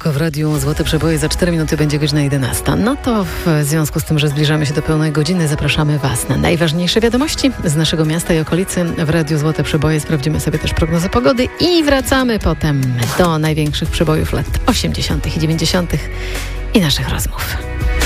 w Radiu Złote Przeboje. Za 4 minuty będzie godzina 11. No to w związku z tym, że zbliżamy się do pełnej godziny, zapraszamy Was na najważniejsze wiadomości z naszego miasta i okolicy. W Radiu Złote Przeboje sprawdzimy sobie też prognozę pogody i wracamy potem do największych przebojów lat 80. i 90. i naszych rozmów.